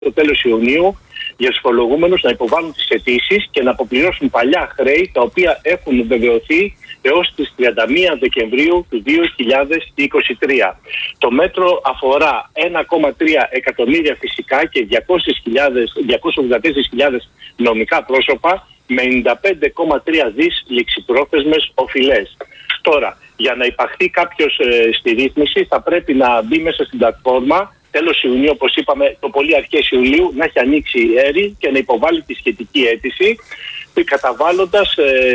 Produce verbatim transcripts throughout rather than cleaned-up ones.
το τέλος Ιουνίου για τους φορολογούμενους να υποβάλουν τις αιτήσεις και να αποπληρώσουν παλιά χρέη τα οποία έχουν βεβαιωθεί έως τις τριάντα μία Δεκεμβρίου του δύο χιλιάδες είκοσι τρία. Το μέτρο αφορά ένα κόμμα τρία εκατομμύρια φυσικά και διακόσιες ογδόντα τέσσερις χιλιάδες νομικά πρόσωπα με ενενήντα πέντε κόμμα τρία δις ληξιπρόθεσμες οφειλές. Τώρα, για να υπαχθεί κάποιος ε, στη ρύθμιση θα πρέπει να μπει μέσα στην πλατφόρμα τέλος Ιουνίου, όπως είπαμε, το πολύ αρχές Ιουλίου, να έχει ανοίξει η ΕΡΗ και να υποβάλει τη σχετική αίτηση, καταβάλλοντας,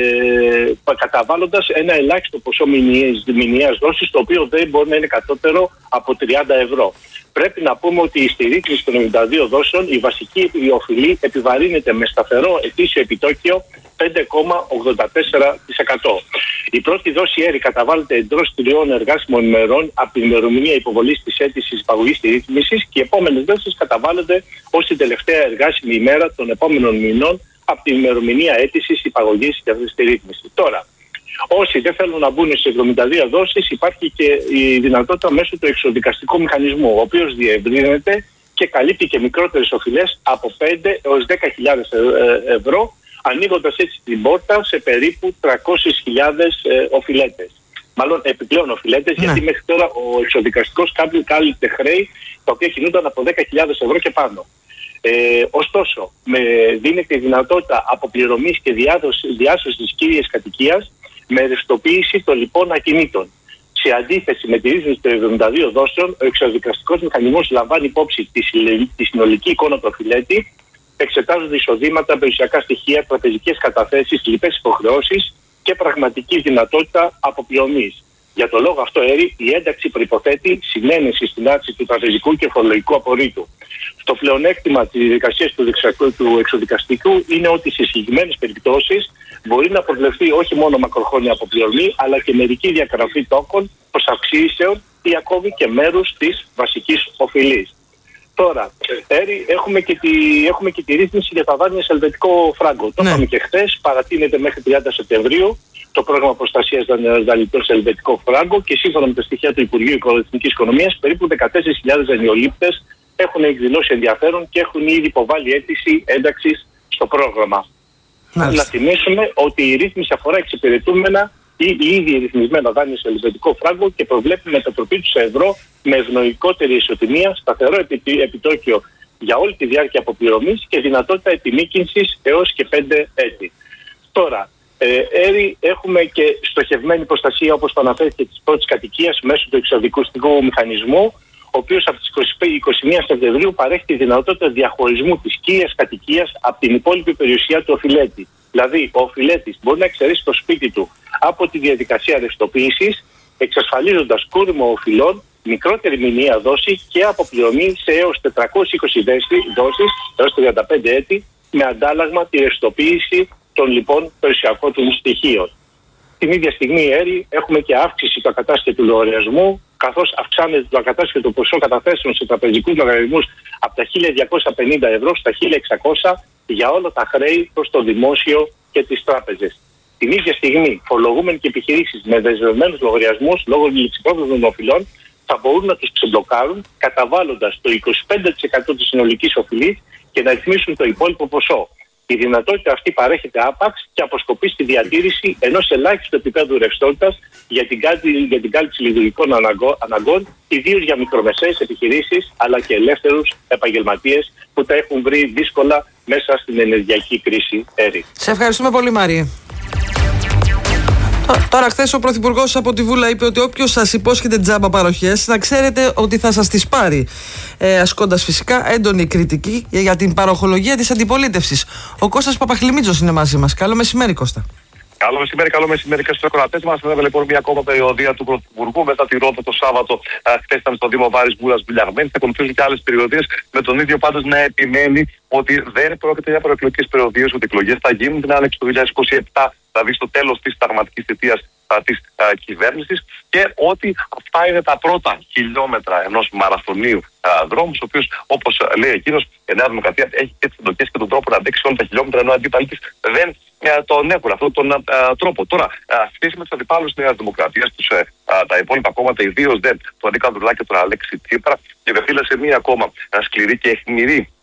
ε, καταβάλλοντας ένα ελάχιστο ποσό μηνιαίας, μηνιαίας δόσης, το οποίο δεν μπορεί να είναι κατώτερο από τριάντα ευρώ. Πρέπει να πούμε ότι στη ρύθμιση των εβδομήντα δύο δόσεων η βασική οφειλή επιβαρύνεται με σταθερό ετήσιο επιτόκιο πέντε κόμμα ογδόντα τέσσερα τοις εκατό. Η πρώτη δόση ΕΡΗ καταβάλλεται εντός τριών εργάσιμων ημερών από την ημερομηνία υποβολής της αίτησης υπαγωγής της ρύθμισης και οι επόμενες δόσεις καταβάλλονται ως την τελευταία εργάσιμη ημέρα των επόμενων μηνών από την ημερομηνία αίτησης υπαγωγής για αυτή τη ρύθμιση. Τώρα, όσοι δεν θέλουν να μπουν στις εβδομήντα δύο δόσεις, υπάρχει και η δυνατότητα μέσω του εξοδικαστικού μηχανισμού, ο οποίος διευρύνεται και καλύπτει και μικρότερες οφειλές από πέντε έως δέκα χιλιάδες ευρώ, ανοίγοντας έτσι την πόρτα σε περίπου τριακόσιες χιλιάδες ε, οφειλέτες. Μάλλον επιπλέον οφειλέτες, ναι. Γιατί μέχρι τώρα ο εξοδικαστικός κάλυπτε χρέη τα οποία κινούνταν από δέκα χιλιάδες ευρώ και πάνω. Ε, ωστόσο, με, δίνεται η δυνατότητα αποπληρωμής και διάσωσης της κύριας κατοικίας με ρευστοποίηση των λοιπών ακινήτων. Σε αντίθεση με τη ρύθμιση των εβδομήντα δύο δόσεων, ο εξοδικαστικός μηχανισμός λαμβάνει υπόψη τη, τη συνολική εικόνα του οφειλέτη, εξετάζονται εισοδήματα, περιουσιακά στοιχεία, τραπεζικές καταθέσεις, λοιπές υποχρεώσεις και πραγματική δυνατότητα αποπληρωμής. Για το λόγο αυτό, ΕΡΗ, η ένταξη προϋποθέτει συνένεση στην άρση του τραπεζικού και φορολογικού απορρίτου. Το πλεονέκτημα της διαδικασίας του εξοδικαστικού είναι ότι σε συγκεκριμένες περιπτώσεις μπορεί να προβλεφθεί όχι μόνο μακροχρόνια αποπληρωμή, αλλά και μερική διακραφή τόκων προς αυξήσεων ή ακόμη και μέρους της βασικής οφειλής. Τώρα, ΕΡΗ, έχουμε, και τη, έχουμε και τη ρύθμιση για τα δάνεια σε ελβετικό φράγκο. Το είπαμε και χθες, παρατείνεται μέχρι τριάντα Σεπτεμβρίου το πρόγραμμα προστασίας δανειτών σε ελβετικό φράγκο και σύμφωνα με τα στοιχεία του Υπουργείου Εθνικής Οικονομίας, περίπου δεκατέσσερις χιλιάδες δανειολήπτες έχουν εκδηλώσει ενδιαφέρον και έχουν ήδη υποβάλει αίτηση ένταξης στο πρόγραμμα. Μάλιστα. Να θυμίσουμε ότι η ρύθμιση αφορά εξυπηρετούμενα ή ήδη ρυθμισμένα δάνεια σε ελβετικό φράγκο και προβλέπει μετατροπή του σε ευρώ με ευνοϊκότερη ισοτιμία, σταθερό επιτόκιο για όλη τη διάρκεια αποπληρωμής και δυνατότητα επιμήκυνσης έως και πέντε έτη. Τώρα, ε, ΕΡΗ, έχουμε και στοχευμένη προστασία, όπως το αναφέρθηκε, της πρώτης κατοικίας μέσω του εξοδικαστικού μηχανισμού, ο οποίος από τις είκοσι μία Σεπτεμβρίου παρέχει τη δυνατότητα διαχωρισμού της κύριας κατοικίας από την υπόλοιπη περιουσία του οφειλέτη. Δηλαδή, ο οφειλέτης μπορεί να εξαιρέσει το σπίτι του από τη διαδικασία ρευστοποίησης, εξασφαλίζοντας κούριμο οφειλών, μικρότερη μηνιαία δόση και αποπληρωμή σε έως τετρακόσιες είκοσι δόσεις έως τριάντα πέντε έτη, με αντάλλαγμα τη ρευστοποίηση των λοιπόν περιουσιακών του στοιχείων. Την ίδια στιγμή, η ΕΡΗ, έχουμε και αύξηση του ακατάσχετου λογαριασμού, καθώς αυξάνεται το ακατάσχετο ποσό καταθέσεων σε τραπεζικούς λογαριασμούς από τα χίλια διακόσια πενήντα ευρώ στα χίλια εξακόσια για όλα τα χρέη προς το δημόσιο και τις τράπεζες. Την ίδια στιγμή, φορολογούμενοι και επιχειρήσεις με δεσμευμένους λογαριασμούς λόγω ληξιπρόθεσμων οφειλών θα μπορούν να τους ξεμπλοκάρουν καταβάλλοντας το είκοσι πέντε τοις εκατό της συνολικής οφειλής και να ρυθμίσουν το υπόλοιπο ποσό. Η δυνατότητα αυτή παρέχεται άπαξ και αποσκοπεί στη διατήρηση ενός ελάχιστου επίπεδου ρευστότητας για την, για την κάλυψη λειτουργικών αναγκών, ιδίως για μικρομεσαίες επιχειρήσεις αλλά και ελεύθερους επαγγελματίες που τα έχουν βρει δύσκολα μέσα στην ενεργειακή κρίση. ΕΡΗ. Σε ευχαριστούμε πολύ, Μάρη. Τώρα, χθες ο Πρωθυπουργός από τη Βούλα είπε ότι όποιος σας υπόσχεται τζάμπα παροχές, να ξέρετε ότι θα σας τις πάρει. Ε, ασκώντας φυσικά έντονη κριτική για την παροχολογία της αντιπολίτευσης. Ο Κώστας Παπαχλημίτζος είναι μαζί μας. Καλό μεσημέρι, Κώστα. Καλό μεσημέρι, καλό μεσημέρι και στους ακροατές μας. Βέβαια, λοιπόν, μια ακόμα περιοδία του Πρωθυπουργού μετά τη Ρόδο το Σάββατο. Χθες ήταν στο Δήμο Βάρης Βούλας Βουλιαγμένη. Θα ακολουθήσουν και άλλες περιοδίες. Με τον ίδιο πάντως να επιμένει ότι δεν πρόκειται για προεκλογικές περιοδίες, ότι οι εκλογές θα γίνουν την άνοιξη του δύο χιλιάδες είκοσι επτά, δηλαδή στο τέλος της συνταγματικής θητείας της κυβέρνησης, και ότι αυτά είναι τα πρώτα χιλιόμετρα ενός μαραθωνίου δρόμου, ο οποίος, όπως λέει εκείνος, η Νέα Δημοκρατία έχει και τις εντοκές και τον τρόπο να αντέξει όλα τα χιλιόμετρα, ενώ αντίπαλοι της δεν τον έχουν αυτόν τον α, τρόπο. Τώρα, σχέση με τους αντιπάλους της Νέας Δημοκρατίας, τους, α, τα υπόλοιπα κόμματα, ιδίως δεν τον Νίκα Ανδρουλάκη και τον Αλέξη Τσίπρα, και βεφύλασε μία ακόμα α, σκληρή και αιχμηρή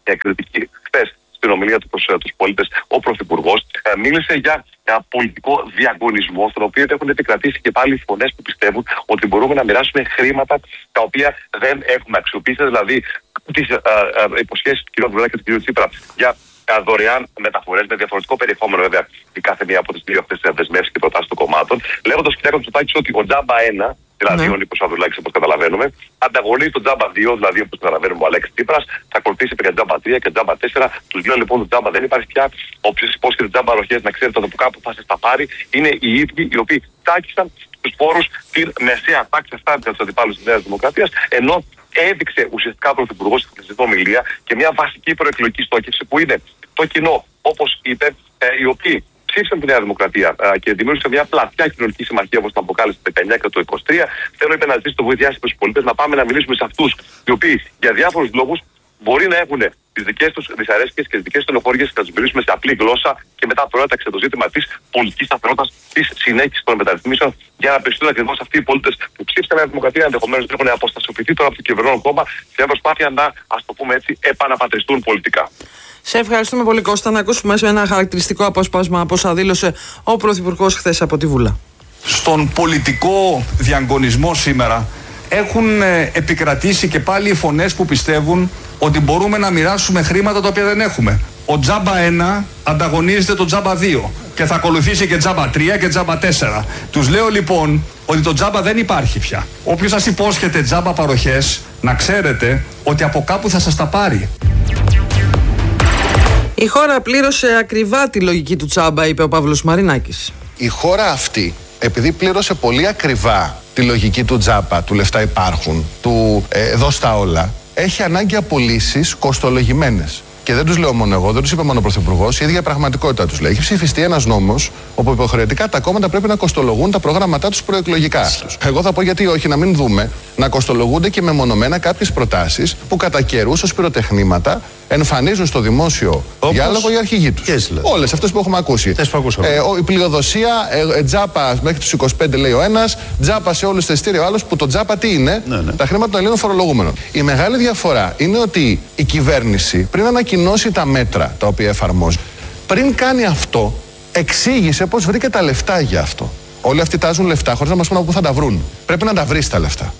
ε, κριτική. Χθες στην ομιλία του προς τους πολίτες, ο Πρωθυπουργός ε, μίλησε για ένα πολιτικό διαγωνισμό, στον οποίο έχουν επικρατήσει και πάλι φωνές που πιστεύουν ότι μπορούμε να μοιράσουμε χρήματα τα οποία δεν έχουμε αξιοποιήσει, δηλαδή τις ε, ε, υποσχέσεις του κ. Ανδρουλάκη και του κ. Τσίπρα για δωρεάν μεταφορές με διαφορετικό περιεχόμενο, βέβαια, η κάθε μία από τις δύο αυτές δεσμεύσεις και προτάσεις των κομμάτων, λέγοντας κ. Μητσοτάκης ότι ο Τζάμπα ένα, δηλαδή ο Νίκος Ανδρουλάκης, όπως καταλαβαίνουμε, ανταγωνίζει τον Τζάμπα δύο, δηλαδή όπως καταλαβαίνουμε ο Αλέξης Τσίπρας, θα ακολουθήσει και Τζάμπα τρία και Τζάμπα τέσσερα. Τους λέω λοιπόν ότι Τζάμπα δεν υπάρχει πια. Όποιος υπόσχεται Τζάμπα αροχές, να ξέρετε ότι από κάπου θα σας τα πάρει. Είναι οι ίδιοι οι οποίοι τάκησαν στους φόρους την μεσαία τάξη, αυτά τους αντιπάλους της Νέας Δημοκρατίας, ενώ έδειξε ουσιαστικά ο Πρωθυπουργός στην χθεσινή ομιλία και μια βασική προεκλογική στόχευση που είναι το κοινό, όπως είπε, ε, οι οποίοι ψήφισαν τη Νέα Δημοκρατία ε, και δημιούργησαν μια πλατιά κοινωνική συμμαχία, όπως την αποκάλεσε το δεκαεννιά και το είκοσι τρία. Θέλω είπε, να ζητήσει το βοηθιά στους πολίτες, να πάμε να μιλήσουμε σε αυτούς οι οποίοι για διάφορους λόγους μπορεί να έχουν τις δικές τους δυσαρέσκειες και τις δικές τους στενοχώριες και να τους μιλήσουμε σε απλή γλώσσα και μετά προέταξε το ζήτημα της πολιτικής σταθερότητας, της συνέχισης των μεταρρυθμίσεων, για να περιστούν ακριβώς αυτοί οι πολίτες που ψήφισαν Νέα Δημοκρατία, ενδεχομένως έχουν αποστασιοποιηθεί τώρα από το κυβερνών κόμμα σε μια προσπάθεια να, ας το πούμε έτσι, επαναπατριστούν πολιτικά. Σε ευχαριστούμε πολύ, Κώστα. Να ακούσουμε ένα χαρακτηριστικό απόσπασμα από όσα δήλωσε ο Πρωθυπουργός χθες από τη Βούλα. Στον πολιτικό διαγωνισμό σήμερα έχουν επικρατήσει και πάλι οι φωνές που πιστεύουν ότι μπορούμε να μοιράσουμε χρήματα τα οποία δεν έχουμε. Ο Τζάμπα ένα ανταγωνίζεται το Τζάμπα δύο και θα ακολουθήσει και Τζάμπα τρία και Τζάμπα τέσσερα. Τους λέω λοιπόν ότι το Τζάμπα δεν υπάρχει πια. Όποιος σας υπόσχεται Τζάμπα παροχές, να ξέρετε ότι από κάπου θα σας τα πάρει. Η χώρα πλήρωσε ακριβά τη λογική του Τζάμπα, είπε ο Παύλος Μαρινάκης. Η χώρα αυτή, επειδή πλήρωσε πολύ ακριβά τη λογική του Τζάμπα, του λεφτά υπάρχουν, του ε, δώσ' τα όλα, έχει ανάγκη απολύσεις κοστολογημένες. Και δεν τους λέω μόνο εγώ, δεν τους είπε μόνο ο Πρωθυπουργός, η ίδια πραγματικότητα τους λέει. Έχει ψηφιστεί ένας νόμος όπου υποχρεωτικά τα κόμματα πρέπει να κοστολογούν τα προγράμματά τους προεκλογικά. Εγώ θα πω γιατί όχι, να μην δούμε να κοστολογούνται και μεμονωμένα κάποιες προτάσεις που κατά καιρούς ως πυροτεχνήματα εμφανίζουν στο δημόσιο όπως διάλογο οι αρχηγοί τους. Όλες αυτές που έχουμε ακούσει. Ε, ο, η πλειοδοσία, ε, ε, τζάπα μέχρι τους είκοσι πέντε λέει ο ένας, τζάπα σε όλους τα εισιτήρια ο άλλος, που το τζάπα τι είναι, ναι, ναι. τα χρήματα των Ελλήνων φορολογούμενων. Η μεγάλη διαφορά είναι ότι η κυβέρνηση πριν ανακοινώσει τα μέτρα τα οποία εφαρμόζει, πριν κάνει αυτό, εξήγησε πώς βρήκε τα λεφτά για αυτό. Όλοι αυτοί τάζουν λεφτά χωρίς να μας πούνε από πού θα τα βρουν. Πρέπει να τα βρεις τα λεφτά.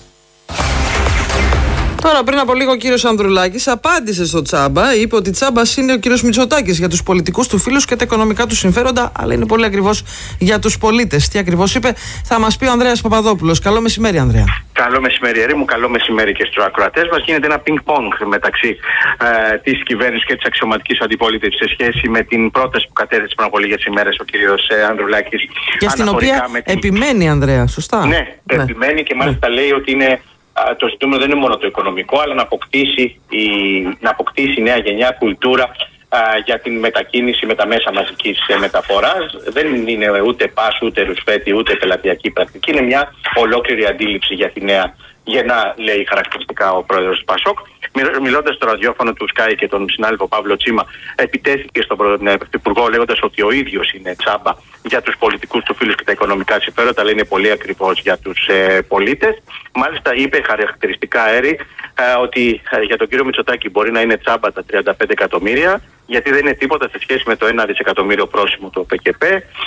Τώρα, πριν από λίγο, ο κύριος Ανδρουλάκης απάντησε στο Τζάμπα. Είπε ότι Τζάμπας είναι ο κύριος Μητσοτάκης για τους πολιτικούς του φίλους και τα οικονομικά του συμφέροντα, αλλά είναι πολύ ακριβώς για τους πολίτες. Τι ακριβώς είπε, θα μας πει ο Ανδρέας Παπαδόπουλος. Καλό μεσημέρι, Ανδρέα. Καλό μεσημέρι, Ερή μου. Καλό μεσημέρι και στους ακροατές μας. Γίνεται ένα πινκ-πονγκ μεταξύ ε, της κυβέρνησης και της αξιωματικής αντιπολίτευσης σε σχέση με την πρόταση που κατέθεσε πριν από λίγες ημέρες ο κύριος ε, Ανδρουλάκης. Και στην οποία την... επιμένει, Ανδρέα, σωστά. Ναι, ναι, επιμένει και μάλιστα ναι. λέει ότι είναι. Το ζητούμενο δεν είναι μόνο το οικονομικό, αλλά να αποκτήσει η, να αποκτήσει η νέα γενιά κουλτούρα α, για την μετακίνηση με τα μέσα μαζικής μεταφοράς. Δεν είναι ούτε πας, ούτε ρουσφέτη, ούτε πελατειακή πρακτική. Είναι μια ολόκληρη αντίληψη για τη νέα γενιά, λέει χαρακτηριστικά ο πρόεδρος του Πασόκ. Μιλώντας στο ραδιόφωνο του Sky και τον συνάδελφο Παύλο Τσίμα, επιτέθηκε στον Πρωθυπουργό λέγοντας ότι ο ίδιος είναι Τζάμπα για τους πολιτικούς του φίλους και τα οικονομικά συμφέροντα, αλλά είναι πολύ ακριβώς για τους ε, πολίτες. Μάλιστα είπε χαρακτηριστικά, Έρη, ε, ότι ε, για τον κύριο Μητσοτάκη μπορεί να είναι Τζάμπα τα τριάντα πέντε εκατομμύρια, γιατί δεν είναι τίποτα σε σχέση με το ένα δισεκατομμύριο πρόσημο του ΠΚΠ,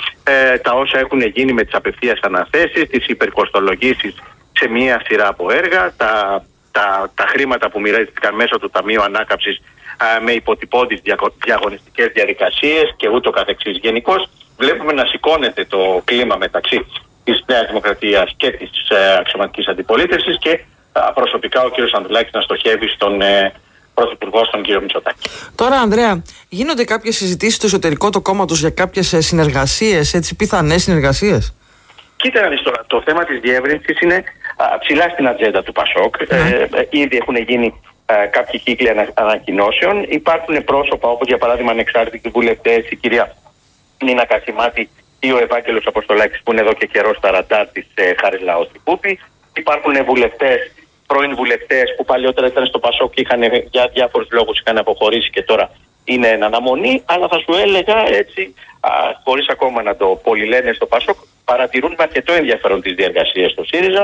ε, τα όσα έχουν γίνει με τις απευθείας αναθέσεις, τις υπερκοστολογήσεις σε μία σειρά από έργα, τα Τα, τα χρήματα που μοιράστηκαν μέσω του Ταμείου Ανάκαμψης α, με υποτυπώδεις διαγωνιστικές διαδικασίες και ούτω καθεξής. Γενικώς βλέπουμε να σηκώνεται το κλίμα μεταξύ της Νέας Δημοκρατίας και της ε, αξιωματικής αντιπολίτευσης και α, προσωπικά ο κ. Ανδρουλάκης να στοχεύει στον ε, Πρωθυπουργό, στον κ. Μητσοτάκη. Τώρα, Ανδρέα, γίνονται κάποιες συζητήσεις στο εσωτερικό του κόμματος για κάποιες συνεργασίες, έτσι, πιθανές συνεργασίες? Κοίτα να δεις τώρα, το θέμα της διεύρυνσης είναι α, ψηλά στην ατζέντα του Πασόκ. Mm. Ε, ε, ήδη έχουν γίνει α, κάποιοι κύκλοι ανα, ανακοινώσεων. Υπάρχουν πρόσωπα όπως για παράδειγμα ανεξάρτητοι βουλευτές, η κυρία Νίνα Κασιμάτη ή ο Ευάγγελος Αποστολάκης που είναι εδώ και καιρό στα ραντάρ της ε, Χάρης Λαός-Τιπούπη. Υπάρχουν βουλευτές, πρώην βουλευτές που παλιότερα ήταν στο Πασόκ και είχαν για διάφορους λόγους είχαν αποχωρήσει και τώρα είναι εν αναμονή, αλλά θα σου έλεγα έτσι, α, χωρίς ακόμα να το πολυλένε στο Πασόκ, παρατηρούν με αρκετό ενδιαφέρον τις διεργασίες στο ΣΥΡΙΖΑ.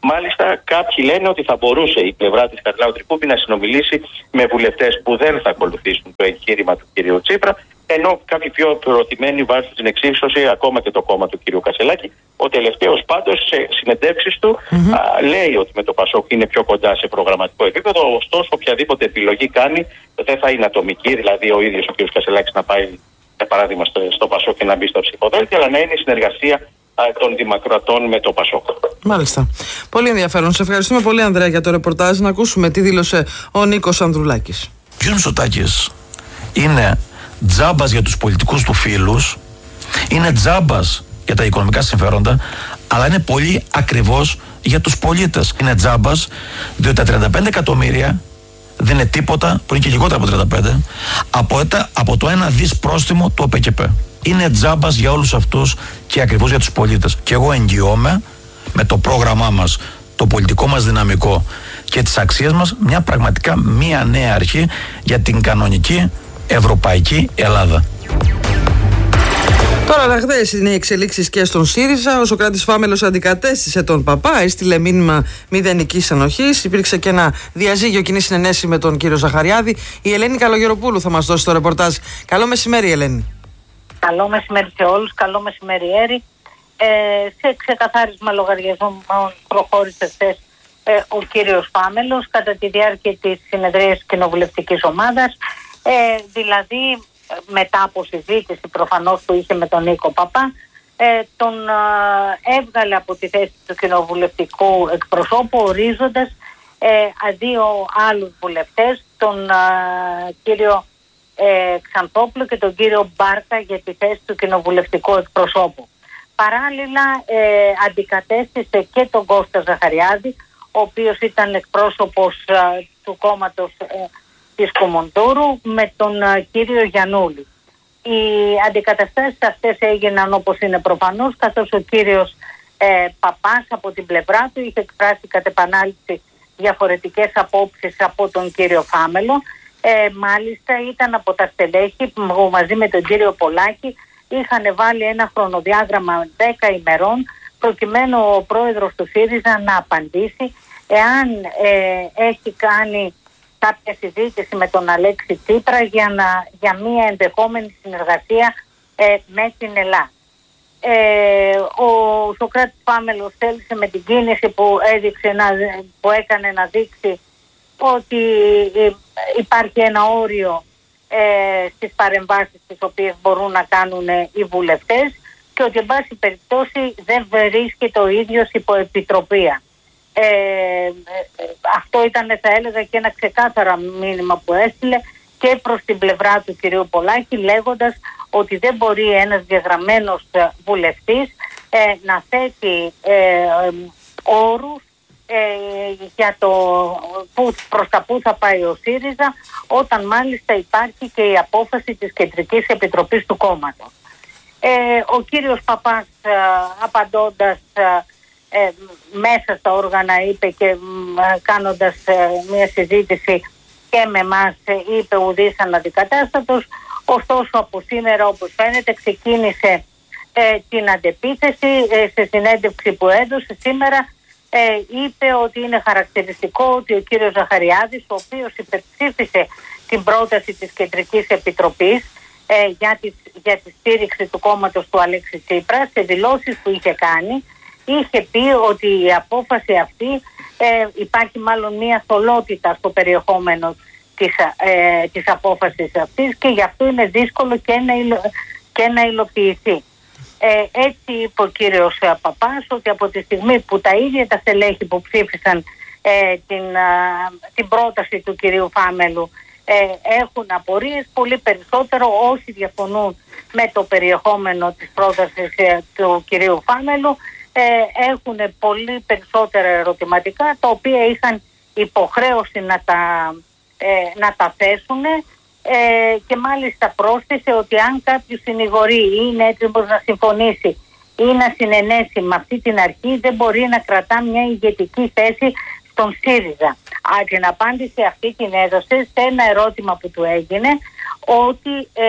Μάλιστα, κάποιοι λένε ότι θα μπορούσε η πλευρά της Χαριλάου Τρικούπη να συνομιλήσει με βουλευτές που δεν θα ακολουθήσουν το εγχείρημα του κ. Τσίπρα, ενώ κάποιοι πιο προωθημένοι βάζουν στην εξίσωση ακόμα και το κόμμα του κ. Κασελάκη. Ο τελευταίος πάντως σε συνεντεύξεις του mm-hmm. α, λέει ότι με το Πασόκ είναι πιο κοντά σε προγραμματικό επίπεδο, ωστόσο οποιαδήποτε επιλογή κάνει δεν θα είναι ατομική, δηλαδή ο ίδιος ο κ. Κασελάκης να πάει για παράδειγμα στο, στο Πασόκ και να μπει στο ψηφοδέλτιο, αλλά να είναι η συνεργασία α, των δημοκρατών με το Πασόκ. Μάλιστα. Πολύ ενδιαφέρον. Σε ευχαριστούμε πολύ, Ανδρέα, για το ρεπορτάζ. Να ακούσουμε τι δήλωσε ο Νίκος Ανδρουλάκης. Ο κ. Μητσοτάκης είναι τζάμπας για τους πολιτικούς του φίλους, είναι τζάμπας για τα οικονομικά συμφέροντα, αλλά είναι πολύ ακριβώς για τους πολίτες. Είναι τζάμπας διότι τα τριάντα πέντε εκατομμύρια δεν είναι τίποτα, που είναι και λιγότερα από τριάντα πέντε, από, από το ένα δις πρόστιμο του ΟΠΕΚΕΠ. Είναι τζάμπας για όλους αυτούς και ακριβώς για τους πολίτες. Και εγώ εγγυώμαι με το πρόγραμμά μας, το πολιτικό μας δυναμικό και τις αξίες μας, μια πραγματικά μια νέα αρχή για την κανονική ευρωπαϊκή Ελλάδα. Τώρα, ραγδαίες είναι οι εξελίξεις και στον ΣΥΡΙΖΑ. Ο Σωκράτης Φάμελος αντικατέστησε τον Παπά, έστειλε μήνυμα μηδενικής ενοχής. Υπήρξε και ένα διαζύγιο κοινή συνενέση με τον κύριο Ζαχαριάδη. Η Ελένη Καλογεροπούλου θα μας δώσει το ρεπορτάζ. Καλό μεσημέρι, Ελένη. Καλό μεσημέρι σε όλους, καλό μεσημέρι, Έρη. Ε, σε ξεκαθάρισμα λογαριασμών προχώρησε χθες ε, ο κύριος Φάμελος κατά τη διάρκεια της συνεδρίας κοινοβουλευτικής ομάδας. Ε, δηλαδή, μετά από συζήτηση προφανώς που είχε με τον Νίκο Παπά, ε, τον ε, έβγαλε από τη θέση του κοινοβουλευτικού εκπροσώπου, ορίζοντας ε, δύο άλλους βουλευτές, τον ε, κύριο ε, Ξανθόπουλο και τον κύριο Μπάρκα, για τη θέση του κοινοβουλευτικού εκπροσώπου. Παράλληλα ε, αντικατέστησε και τον Κώστα Ζαχαριάδη, ο οποίος ήταν εκπρόσωπος ε, του κόμματος ε, της Κομοντούρου, με τον uh, κύριο Γιαννούλη. Οι αντικαταστάσεις αυτές έγιναν όπως είναι προφανώς, καθώς ο κύριος ε, Παπάς από την πλευρά του είχε εκφράσει κατ' επανάληψη διαφορετικές απόψεις από τον κύριο Φάμελο. Ε, μάλιστα ήταν από τα στελέχη που μαζί με τον κύριο Πολάκη είχαν βάλει ένα χρονοδιάγραμμα δέκα ημερών προκειμένου ο πρόεδρος του ΣΥΡΙΖΑ να απαντήσει εάν ε, έχει κάνει κάποια συζήτηση με τον Αλέξη Τσίπρα για, να, για μια ενδεχόμενη συνεργασία ε, με την Ελλάδα. Ε, ο Σωκράτης Φάμελος θέλησε με την κίνηση που, έδειξε να, που έκανε να δείξει ότι ε, υπάρχει ένα όριο ε, στις παρεμβάσεις τις οποίες μπορούν να κάνουν ε, οι βουλευτές και ότι εν πάση περιπτώσει δεν βρίσκεται ο ίδιος υπό επιτροπία. Ε, ε, αυτό ήταν, θα έλεγα, και ένα ξεκάθαρα μήνυμα που έστειλε και προς την πλευρά του κυρίου Πολάκη, λέγοντας ότι δεν μπορεί ένας διαγραμμένος βουλευτής ε, να θέτει ε, ε, όρους ε, για το που, προς τα που θα πάει ο ΣΥΡΙΖΑ, όταν μάλιστα υπάρχει και η απόφαση της Κεντρικής Επιτροπής του κόμματος. Ε, ο κύριος Παπάς ε, απαντώντας ε, Ε, μέσα στα όργανα είπε και ε, κάνοντας ε, μια συζήτηση και με εμάς ε, είπε ουδής αναντικατάστατος, ωστόσο από σήμερα όπως φαίνεται ξεκίνησε ε, την αντεπίθεση. Ε, σε συνέντευξη που έδωσε σήμερα ε, είπε ότι είναι χαρακτηριστικό ότι ο κύριος Ζαχαριάδης, ο οποίος υπερψήφισε την πρόταση της Κεντρικής Επιτροπής ε, για, τη, για τη στήριξη του κόμματος του Αλέξη Τσίπρα, σε δηλώσεις που είχε κάνει είχε πει ότι η απόφαση αυτή ε, υπάρχει μάλλον μια θολότητα στο περιεχόμενο της, ε, της απόφασης αυτής και γι' αυτό είναι δύσκολο και να, υλο, και να υλοποιηθεί. Ε, έτσι είπε ο κύριος Παπάς ότι από τη στιγμή που τα ίδια τα στελέχη που ψήφισαν ε, την, α, την πρόταση του κυρίου Φάμελου ε, έχουν απορίες, πολύ περισσότερο όσοι διαφωνούν με το περιεχόμενο της πρότασης ε, του κυρίου Φάμελου Ε, έχουν πολύ περισσότερα ερωτηματικά, τα οποία είχαν υποχρέωση να τα, ε, να τα θέσουν ε, και μάλιστα πρόσθεσε ότι αν κάποιος συνηγορεί ή είναι έτοιμος να συμφωνήσει ή να συνενέσει με αυτή την αρχή, δεν μπορεί να κρατά μια ηγετική θέση στον ΣΥΡΙΖΑ. Α, την απάντηση αυτή την έδωσε σε ένα ερώτημα που του έγινε, ότι ε,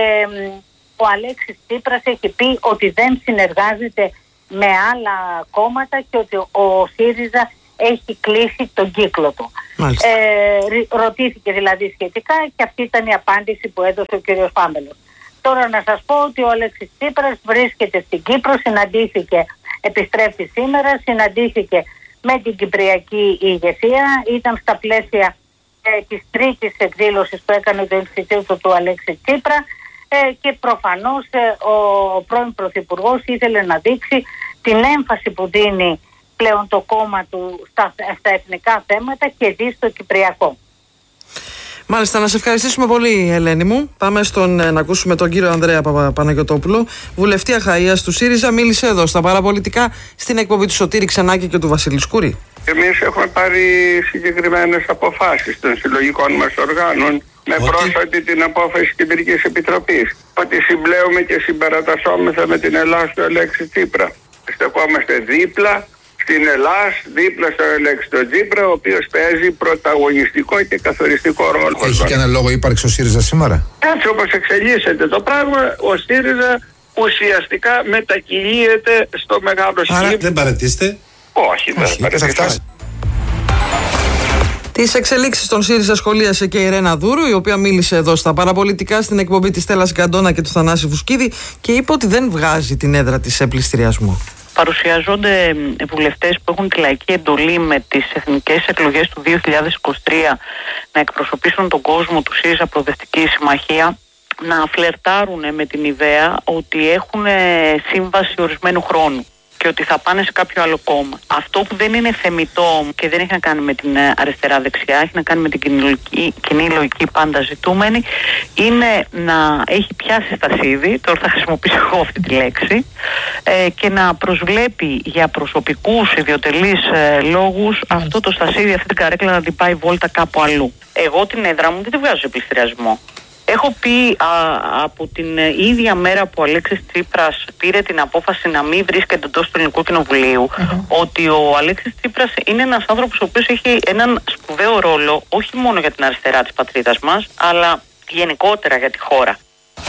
ο Αλέξης Τσίπρας έχει πει ότι δεν συνεργάζεται με άλλα κόμματα και ότι ο ΣΥΡΙΖΑ έχει κλείσει τον κύκλο του. Ε, ρωτήθηκε δηλαδή σχετικά και αυτή ήταν η απάντηση που έδωσε ο κ. Φάμελος. Τώρα να σας πω ότι ο Αλέξης Τσίπρας βρίσκεται στην Κύπρο, συναντήθηκε, επιστρέφει σήμερα, συναντήθηκε με την κυπριακή ηγεσία, ήταν στα πλαίσια ε, της τρίτης εκδήλωσης που έκανε το Ινστιτούτο του Αλέξη Τσίπρα ε, και προφανώς ε, ο πρώην Πρωθυπουργός ήθελε να δείξει την έμφαση που δίνει πλέον το κόμμα του στα, στα εθνικά θέματα και δει στο κυπριακό. Μάλιστα, να σε ευχαριστήσουμε πολύ, Ελένη μου. Πάμε στον, να ακούσουμε τον κύριο Ανδρέα Παπα-Παναγιωτόπουλο, βουλευτή Αχαΐας του ΣΥΡΙΖΑ. Μίλησε εδώ στα παραπολιτικά στην εκπομπή του Σωτήρη Ξενάκη και του Βασίλη Σκούρη. Εμείς έχουμε πάρει συγκεκριμένες αποφάσεις των συλλογικών μας οργάνων με ότι... πρόσφατη την απόφαση της Κεντρικής Επιτροπής ότι συμπλέουμε και συμπαρατασσόμεθα με την Ελλάδα του Αλέξη Τσίπρα. Στεκόμαστε δίπλα στην Ελλάδα, δίπλα στο Αλέξη τον Τσίπρα, ο οποίος παίζει πρωταγωνιστικό και καθοριστικό ρόλο. Έχει και ένα λόγο ύπαρξη ο ΣΥΡΙΖΑ σήμερα? Έτσι όπως εξελίσσεται το πράγμα, ο ΣΥΡΙΖΑ ουσιαστικά μετακυλίεται στο μεγάλο σχήμα. Άρα δεν παρατήστε? Όχι, δεν παρατήστε. Τις εξελίξεις των ΣΥΡΙΖΑ σχολίασε και η Ρένα Δούρου, η οποία μίλησε εδώ στα παραπολιτικά στην εκπομπή της Στέλλας Γκαντώνα και του Θανάση Βουσκίδη και είπε ότι δεν βγάζει την έδρα της σε πληστηριασμό. Παρουσιάζονται βουλευτές που έχουν τη λαϊκή εντολή με τις εθνικές εκλογές του δύο χιλιάδες είκοσι τρία να εκπροσωπήσουν τον κόσμο του ΣΥΡΙΖΑ Προοδευτική Συμμαχία, να φλερτάρουν με την ιδέα ότι έχουν σύμβαση ορισμένου χρόνου και ότι θα πάνε σε κάποιο άλλο κόμμα. Αυτό που δεν είναι θεμιτό και δεν έχει να κάνει με την αριστερά-δεξιά, έχει να κάνει με την κοινή λογική, κοινή λογική πάντα ζητούμενη, είναι να έχει πιάσει στασίδι, τώρα θα χρησιμοποιήσω εγώ αυτή τη λέξη, ε, και να προσβλέπει για προσωπικούς ιδιωτελείς ε, λόγους αυτό το στασίδι, αυτή την καρέκλα να την πάει βόλτα κάπου αλλού. Εγώ την έδρα μου δεν τη βγάζω σε πληστηριασμό. Έχω πει α, από την ίδια μέρα που ο Αλέξης Τσίπρας πήρε την απόφαση να μην βρίσκεται εντός του Ελληνικού Κοινοβουλίου, mm-hmm. ότι ο Αλέξης Τσίπρας είναι ένας άνθρωπος ο οποίος έχει έναν σπουδαίο ρόλο όχι μόνο για την αριστερά της πατρίδας μας, αλλά γενικότερα για τη χώρα.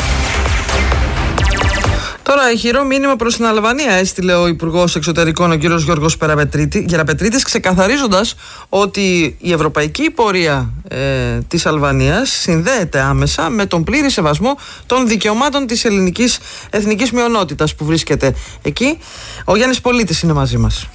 Τώρα, ηχηρό μήνυμα προς την Αλβανία έστειλε ο Υπουργός Εξωτερικών, ο κύριος Γιώργος Γεραπετρίτης, ξεκαθαρίζοντας ότι η ευρωπαϊκή πορεία ε, της Αλβανίας συνδέεται άμεσα με τον πλήρη σεβασμό των δικαιωμάτων της ελληνικής εθνικής μειονότητας που βρίσκεται εκεί. Ο Γιάννης Πολίτης είναι μαζί μας.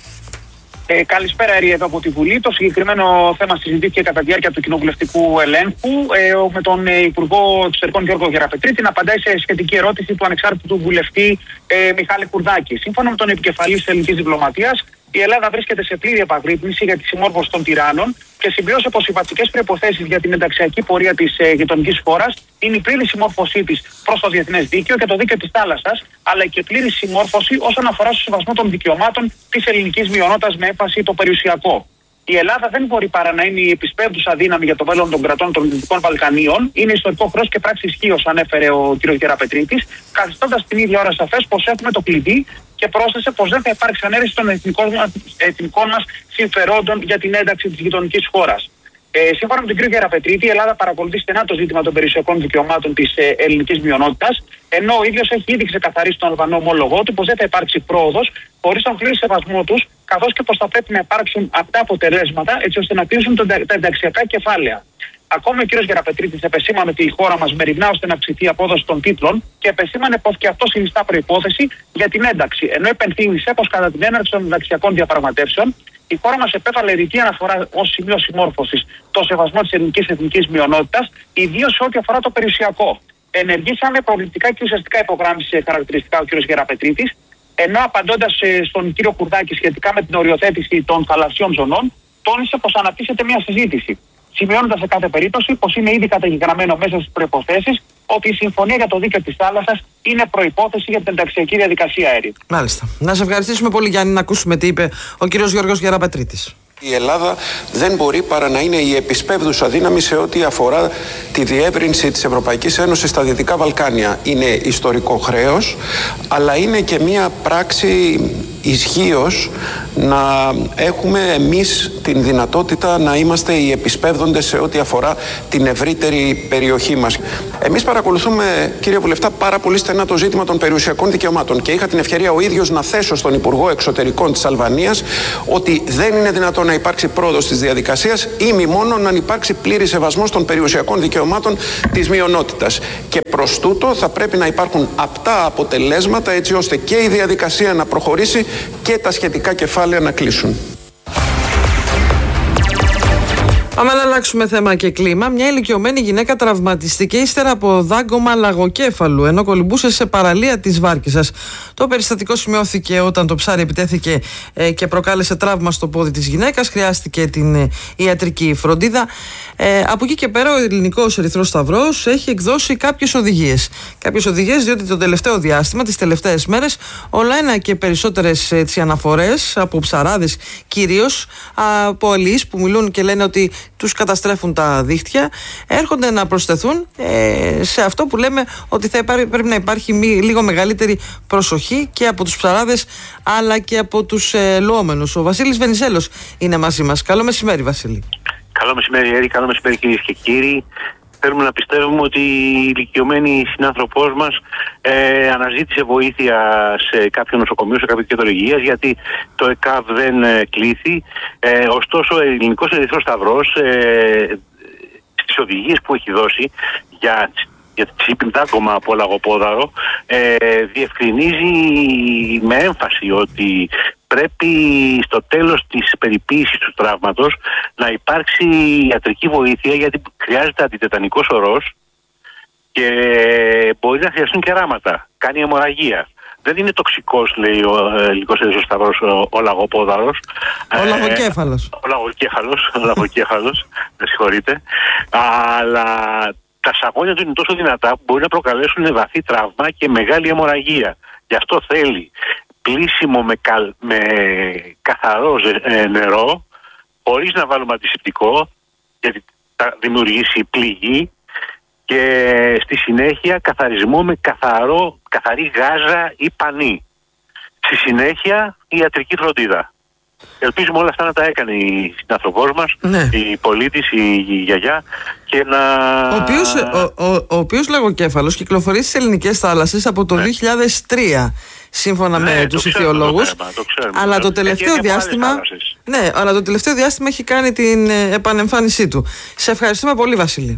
Ε, καλησπέρα, Ερή, εδώ από τη Βουλή. Το συγκεκριμένο θέμα συζητήθηκε κατά τη διάρκεια του κοινοβουλευτικού ελέγχου ε, με τον ε, Υπουργό Εξωτερικών Γιώργο Γεραπετρίτη να απαντάει σε σχετική ερώτηση του ανεξάρτητου βουλευτή ε, Μιχάλη Κουρδάκη. Σύμφωνα με τον επικεφαλής της ελληνικής διπλωματίας, η Ελλάδα βρίσκεται σε πλήρη επαγρύπνηση για τη συμμόρφωση των τυράννων και συμπλήρωσε πως οι βασικές προϋποθέσεις για την ενταξιακή πορεία της ε, γειτονικής χώρας είναι η πλήρη συμμόρφωσή της προς το διεθνές δίκαιο και το δίκαιο της θάλασσας, αλλά και πλήρη συμμόρφωση όσον αφορά στο σεβασμό των δικαιωμάτων της ελληνικής μειονότητας με έμφαση το περιουσιακό. Η Ελλάδα δεν μπορεί παρά να είναι η επισπεύδουσα δύναμη για το μέλλον των κρατών των Δυτικών Βαλκανίων. Είναι ιστορικό χρέος και πράξη ισχύως, ανέφερε ο κ. Γεραπετρίτης, καθιστώντας την ίδια ώρα σαφές πως έχουμε το κλειδί και πρόσθεσε πως δεν θα υπάρξει ανέρεση των εθνικών, εθνικών μας συμφερόντων για την ένταξη της γειτονικής χώρας. Ε, σύμφωνα με τον κ. Γεραπετρίτη, η Ελλάδα παρακολουθεί στενά το ζήτημα των περιουσιακών δικαιωμάτων της ε, ελληνικής μειονότητας, ενώ ο ίδιος έχει ήδη ξεκαθαρίσει τον Αλβανό ομόλογό του πως δεν θα υπάρξει πρόοδος χωρίς τον πλήρη σεβασμό τους, καθώς και πως θα πρέπει να υπάρξουν αυτά αποτελέσματα έτσι ώστε να κλείσουν τα ενταξιακά κεφάλαια. Ακόμη ο κ. Γεραπετρίτης επεσήμανε ότι η χώρα μας μεριμνά ώστε να αυξηθεί η απόδοση των τίτλων και επεσήμανε πως και αυτό συνιστά προϋπόθεση για την ένταξη, ενώ επενθύμησε πως κατά την έναρξη των ενταξιακών διαπραγματεύσεων η χώρα μας επέβαλε ρητή αναφορά ως σημείο συμμόρφωσης το σεβασμό της ελληνικής εθνικής μειονότητας, ιδίως σε ό,τι αφορά το περιουσιακό. Ενεργήσαμε προβλητικά και ουσιαστικά υπογράμμισε χαρακτηριστικά ο κ. Γεραπετρίτης, ενώ απαντώντας στον κ. Κουρδάκη σχετικά με την οριοθέτηση των θαλασσιών ζωνών, τόνισε πως αναπτύσσεται μια συζήτηση. Σημειώνοντας σε κάθε περίπτωση πως είναι ήδη καταγεγραμμένο μέσα στις προϋποθέσεις ότι η συμφωνία για το δίκαιο της θάλασσας είναι προϋπόθεση για την ενταξιακή διαδικασία, Έρη. Μάλιστα. Να σε ευχαριστήσουμε πολύ, Γιάννη, να ακούσουμε τι είπε ο κύριος Γιώργος Γεραπετρίτης. Η Ελλάδα δεν μπορεί παρά να είναι η επισπεύδουσα δύναμη σε ό,τι αφορά τη διεύρυνση της Ευρωπαϊκής Ένωσης στα Δυτικά Βαλκάνια. Είναι ιστορικό χρέος, αλλά είναι και μια πράξη ισχύως να έχουμε εμείς την δυνατότητα να είμαστε οι επισπεύδοντες σε ό,τι αφορά την ευρύτερη περιοχή μας. Εμείς παρακολουθούμε, κύριε Βουλευτά, πάρα πολύ στενά το ζήτημα των περιουσιακών δικαιωμάτων και είχα την ευκαιρία ο ίδιος να θέσω στον Υπουργό Εξωτερικών της Αλβανίας ότι δεν είναι δυνατόν να υπάρξει πρόοδος της διαδικασίας ή μη μόνο να υπάρξει πλήρη σεβασμός των περιουσιακών δικαιωμάτων της μειονότητας. Και προς τούτο θα πρέπει να υπάρχουν απτά αποτελέσματα έτσι ώστε και η διαδικασία να προχωρήσει και τα σχετικά κεφάλαια να κλείσουν. Πάμε να αλλάξουμε θέμα και κλίμα. Μια ηλικιωμένη γυναίκα τραυματιστήκε ύστερα από δάγκωμα λαγοκέφαλου ενώ κολυμπούσε σε παραλία της Βάρκισσας. Το περιστατικό σημειώθηκε όταν το ψάρι επιτέθηκε ε, και προκάλεσε τραύμα στο πόδι της γυναίκας. Χρειάστηκε την ε, ιατρική φροντίδα. Ε, από εκεί και πέρα ο Ελληνικός Ερυθρός Σταυρός έχει εκδώσει κάποιες οδηγίες. Κάποιες οδηγίες διότι το τελευταίο διάστημα, τις τελευταίες μέρες, όλα ένα και περισσότερες έτσι, αναφορές από ψαράδες κυρίως, από αλληλείς που μιλούν και λένε ότι τους καταστρέφουν τα δίχτυα, έρχονται να προσθεθούν ε, σε αυτό που λέμε ότι θα υπάρχει, πρέπει να υπάρχει μη, λίγο μεγαλύτερη προσοχή και από τους ψαράδες αλλά και από τους ε, λουόμενους. Ο Βασίλης Βενιζέλος είναι μαζί μας. Καλό μεσημέρι, Βασίλη. Καλό μεσημέρι, Έρη. Καλό μεσημέρι, κυρίες και κύριοι. Θέλουμε να πιστεύουμε ότι η ηλικιωμένη συνάνθρωπός μας ε, αναζήτησε βοήθεια σε κάποιο νοσοκομείο, σε κάποιο κέντρο υγείας, γιατί το ΕΚΑΒ δεν ε, κλήθη. Ε, ωστόσο, ο Ελληνικός Ερυθρός Σταυρός ε, στις οδηγίες που έχει δώσει για, για τσίπιν δάγκωμα από λαγοπόδαρο ε, διευκρινίζει με έμφαση ότι πρέπει στο τέλος της περιποίησης του τραύματος να υπάρξει ιατρική βοήθεια, γιατί χρειάζεται αντιτετανικός ορός και μπορεί να χρειαστούν και ράματα. Κάνει αιμορραγία. Δεν είναι τοξικός, λέει ο Ελληνικός Ερυθρός Σταυρός, ο, ο λαγοπόδαρος. Ο λαγοκέφαλος. Ε, ο λαγοκέφαλος, ο λαγοκέφαλος, με συγχωρείτε. Αλλά τα σαγόνια του είναι τόσο δυνατά που μπορεί να προκαλέσουν βαθύ τραύμα και μεγάλη αιμορραγία. Γι' αυτό θέλει πλήσιμο με, κα, με καθαρό ε, νερό, χωρίς να βάλουμε αντισηπτικό, γιατί θα δημιουργήσει πληγή, και στη συνέχεια καθαρισμό με καθαρό, καθαρή γάζα ή πανί. Στη συνέχεια η ιατρική φροντίδα. Ελπίζουμε όλα αυτά να τα έκανε η συνανθρωπός μας, ναι. η πολίτης, η, η γιαγιά, και να... Ο οποίος, ο, ο, ο οποίος λαγοκέφαλος κυκλοφορεί στις ελληνικές θάλασσες από το ναι. δύο χιλιάδες τρία. Σύμφωνα ναι, με τους ηθιολόγους, αλλά το τελευταίο διάστημα ναι, αλλά το τελευταίο διάστημα έχει κάνει την επανεμφάνισή του. Σε ευχαριστούμε πολύ, Βασίλη.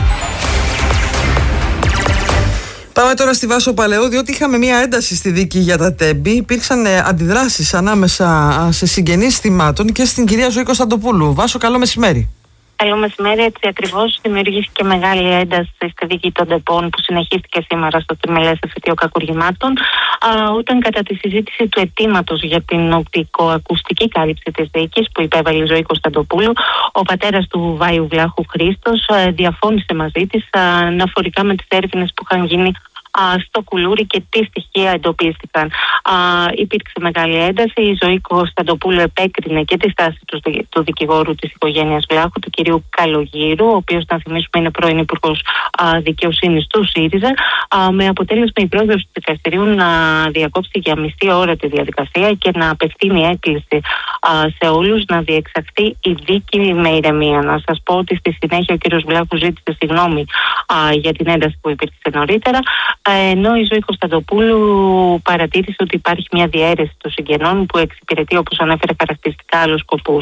Πάμε τώρα στη Βάσο Παλαιού, διότι είχαμε μία ένταση στη δίκη για τα Τέμπη. Υπήρξαν αντιδράσεις ανάμεσα σε συγγενείς θυμάτων και στην κυρία Ζωή Κωνσταντοπούλου. Βάσο, καλό μεσημέρι. Καλό μεσημέρι. Έτσι ακριβώς δημιουργήθηκε μεγάλη ένταση στη δίκη των ΤΕΠών που συνεχίστηκε σήμερα στο τριμελές εφετείο κακουργημάτων, α, όταν κατά τη συζήτηση του αιτήματος για την οπτικοακουστική κάλυψη της δίκης που υπέβαλε η Ζωή Κωνσταντοπούλου, ο πατέρας του Βάιου Βλάχου Χρήστος α, διαφώνησε μαζί της α, αναφορικά με τις έρευνες που είχαν γίνει στο Κουλούρι και τι στοιχεία εντοπίστηκαν. Α, υπήρξε μεγάλη ένταση. Η Ζωή Κωνσταντοπούλου επέκρινε και τη στάση του, του δικηγόρου της οικογένειας Βλάχου, του κυρίου Καλογύρου, ο οποίος, να θυμίσουμε, είναι πρώην υπουργός δικαιοσύνης του ΣΥΡΙΖΑ, α, με αποτέλεσμα η πρόεδρος του δικαστηρίου να διακόψει για μισή ώρα τη διαδικασία και να απευθύνει έκκληση α, σε όλους να διεξαχθεί η δίκη με ηρεμία. Να σας πω ότι στη συνέχεια ο κύριος Βλάχου ζήτησε συγγνώμη α, για την ένταση που υπήρξε νωρίτερα, ενώ η Ζωή Κωνσταντοπούλου παρατήρησε ότι υπάρχει μια διαίρεση των συγγενών που εξυπηρετεί, όπως ανέφερε, χαρακτηριστικά άλλους σκοπούς.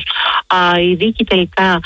Η δίκη τελικά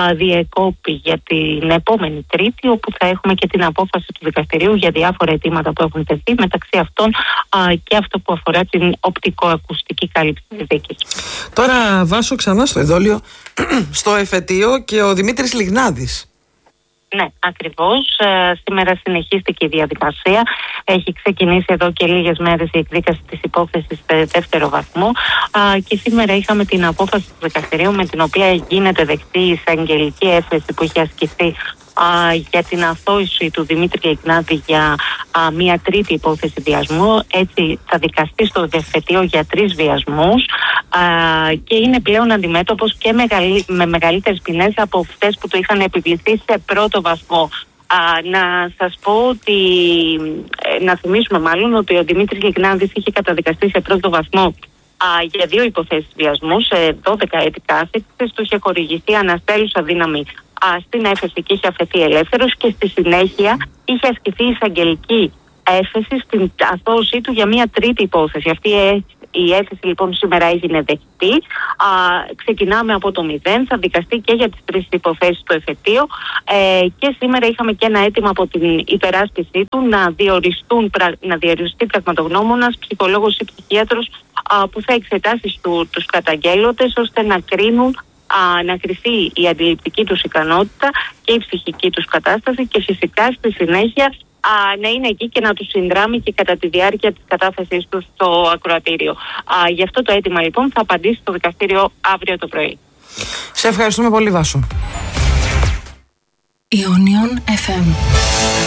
διεκόπη για την επόμενη Τρίτη, όπου θα έχουμε και την απόφαση του δικαστηρίου για διάφορα αιτήματα που έχουν τεθεί, μεταξύ αυτών και αυτό που αφορά την οπτικοακουστική κάλυψη της δίκης. Τώρα, Βάσο, ξανά στο εδόλιο, στο εφετείο, και ο Δημήτρης Λιγνάδης. Ναι, ακριβώς. Ε, σήμερα συνεχίστηκε η διαδικασία. Έχει ξεκινήσει εδώ και λίγες μέρες η εκδίκαση της υπόθεσης σε δεύτερο βαθμό. Α, και σήμερα είχαμε την απόφαση του δικαστηρίου με την οποία γίνεται δεκτή η εισαγγελική έφεση που είχε ασκηθεί α, για την αθώηση του Δημήτρη Λιγνάδη για α, μία τρίτη υπόθεση βιασμού. Έτσι θα δικαστεί στο εφετείο για τρεις βιασμούς α, και είναι πλέον αντιμέτωπος και μεγαλύ, με μεγαλύτερες ποινές από αυτές που το είχαν επιβληθεί σε πρώτο βαθμό. Α, να σας πω ότι, να θυμίσουμε μάλλον ότι ο Δημήτρης Λιγνάδης είχε καταδικαστεί σε πρώτο βαθμό για δύο υποθέσεις βιασμού σε δώδεκα έτη κάθεξης. Του είχε χορηγηθεί αναστέλουσα δύναμη α, στην έφεση και είχε αφαιθεί ελεύθερος, και στη συνέχεια είχε ασκηθεί εισαγγελική έφεση στην αθώωσή του για μια τρίτη υπόθεση. Αυτή η έφεση λοιπόν σήμερα έγινε δεκτή. Α, ξεκινάμε από το μηδέν, θα δικαστεί και για τις τρεις υποθέσεις το εφετείο, ε, και σήμερα είχαμε και ένα αίτημα από την υπεράσπιση του να, διοριστούν, να διοριστεί πραγματογνώμονας, ψυχολόγος ή ψυχίατρος α, που θα εξετάσει του, τους καταγγέλλοντες, ώστε να κρίνουν, α, να κριθεί η αντιληπτική τους ικανότητα και η ψυχική τους κατάσταση, και φυσικά στη συνέχεια Α, να είναι εκεί και να τους συνδράμει και κατά τη διάρκεια της κατάθεσής τους στο ακροατήριο. Α, γι' αυτό το αίτημα λοιπόν θα απαντήσει το δικαστήριο αύριο το πρωί. Σε ευχαριστούμε πολύ, Βάσο. Ionion εφ εμ.